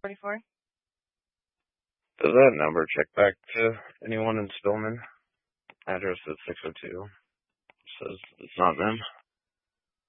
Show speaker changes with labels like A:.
A: 44.
B: Does that number check back to anyone in Spillman? Address is 602. Says it's not them.